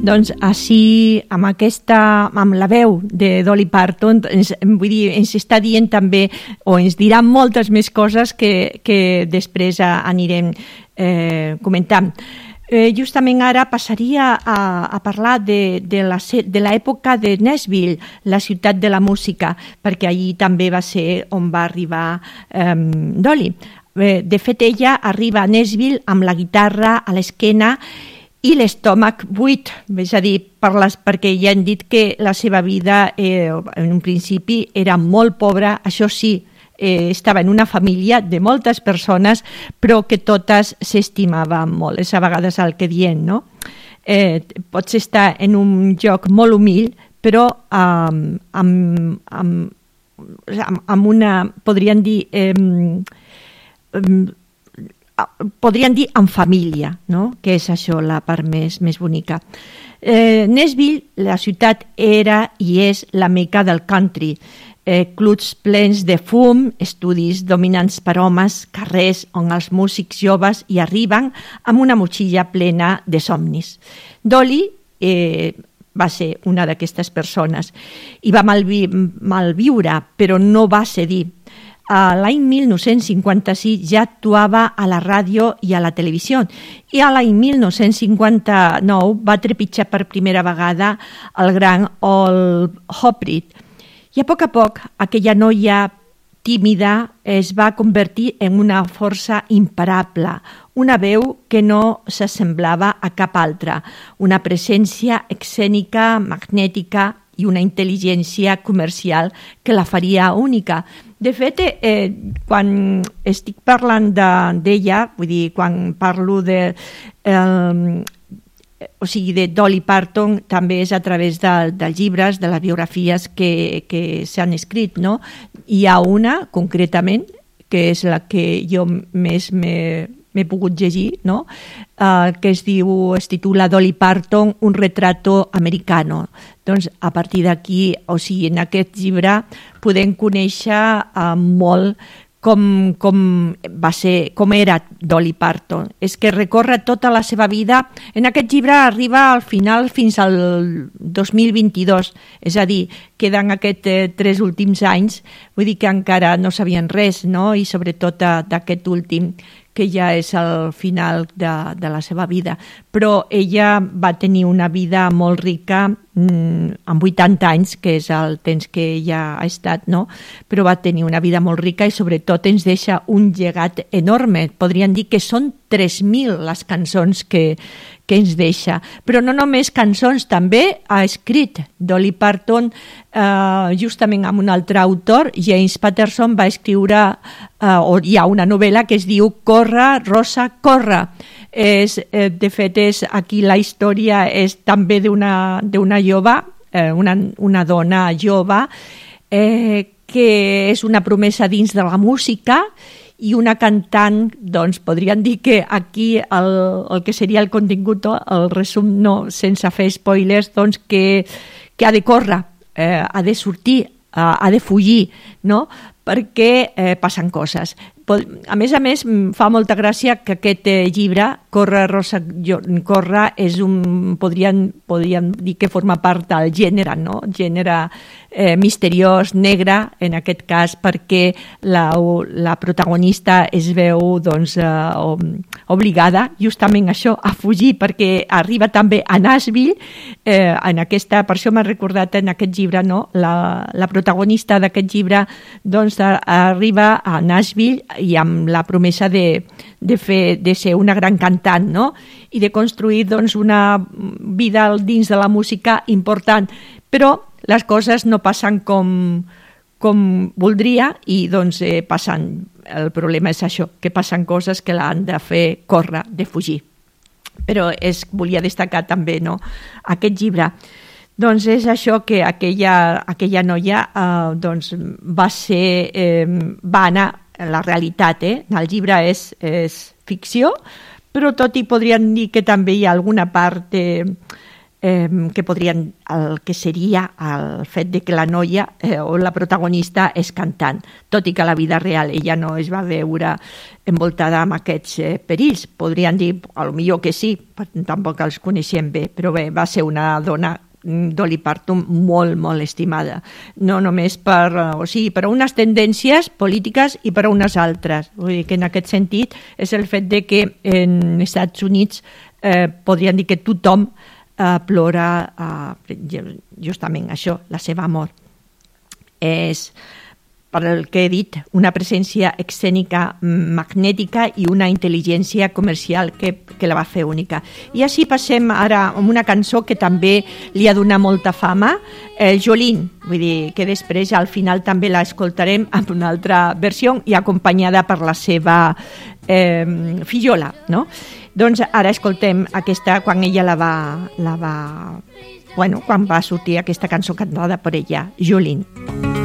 Doncs així, amb la veu de Dolly Parton, ens està dient també, o ens dirà moltes més coses que després anirem comentant. Justament ara passaria a parlar de l'època de Nashville, la ciutat de la música, perquè allí també va ser on va arribar Dolly. De fet, ella arriba a Nashville amb la guitarra a l'esquena i l'estómac buit, és a dir, perquè ja han dit que la seva vida en un principi era molt pobra, això sí, estava en una família de moltes persones, però que totes s'estimaven molt, és a vegades el que diem, no? Pots estar en un lloc molt humil, però amb una, podríem dir en família, no? Que és això la part més bonica. Nashville, la ciutat era i és la meca del country. Clubs plens de fum, estudis dominants per homes, carrers on els músics joves hi arriben amb una motxilla plena de somnis. Dolly va ser una d'aquestes persones i va malviure, però no va cedir. L'any 1956 ja actuava a la ràdio i a la televisió i a l'any 1959 va trepitjar per primera vegada el gran Old Opry. I a poc, aquella noia tímida es va convertir en una força imparable, una veu que no s'assemblava a cap altra, una presència escènica, magnètica i una intel·ligència comercial que la faria única. De fet, quan estic parlant d'ella, vull dir, quan parlo de Dolly Parton, també és a través dels llibres, de les biografies que s'han escrit, no? Hi ha una, concretament, que és la que jo més m'he pogut llegir, no? Que es titula Dolly Parton, un retrato americano. Doncs a partir d'aquí, o sigui, en aquest llibre podem conèixer molt com era Dolly Parton. És que recorre tota la seva vida. En aquest llibre arriba al final fins al 2022, és a dir, queden aquests 3 últims anys, vull dir que encara no sabien res, no? I sobretot d'aquest últim, que ja és el final de la seva vida. Però ella va tenir una vida molt rica amb 80 anys, que és el temps que ella ha estat, no? Però va tenir una vida molt rica i sobretot ens deixa un llegat enorme. Podríem dir que són 3.000 les cançons que ens deixa. Però no només cançons, també ha escrit. Dolly Parton, justament amb un altre autor, James Patterson, va escriure, hi ha una novel·la que es diu Corre, Rosa, corre. De fet, aquí la història és també d'una jove, una dona jove, que és una promesa dins de la música i una cantant, doncs podríem dir que aquí el que seria el contingut, el resum, no, sense fer spoilers, doncs que ha de córrer, ha de sortir, ha de fugir, no? Perquè passen coses. A més, fa molta gràcia que aquest llibre, Corre, Rosa, corre, podríem dir que forma part del gènere, no? Gènere misteriós, negre, en aquest cas, perquè la protagonista es veu obligada justament a això, a fugir, perquè arriba també a Nashville, per això m'ha recordat en aquest llibre, no? La protagonista d'aquest llibre arriba a Nashville i amb la promesa de ser una gran cantant, no? I de construir una vida dins de la música important, però les coses no passen com voldria i passen. El problema és això, que passen coses que l'han de fer córrer, de fugir. Però volia destacar també, no, aquest llibre. Doncs és això, que aquella noia va anar a la realitat. El llibre és ficció, però tot i podríem dir que també hi ha alguna part que podrien, el que seria el fet de que la noia o la protagonista és cantant, tot i que a la vida real ella no es va veure envoltada amb aquests perills. Podrien dir, potser que sí, tampoc els coneixem bé, però bé, va ser una dona, Dolly Parton, molt, molt estimada, no només per unes tendències polítiques i per a unes altres. Vull dir que en aquest sentit és el fet de que en Estats Units podrien dir que tothom plora justament això, la seva mort. És, per el que he dit, una presència escènica magnètica i una intel·ligència comercial que la va fer única. I així passem ara a una cançó que també li ha donat molta fama, Jolene, vull dir que després al final també l'escoltarem amb una altra versió i acompanyada per la seva fillola, no? Doncs ara escoltem aquesta quan ella quan va sortir aquesta cançó cantada per ella, Jolene.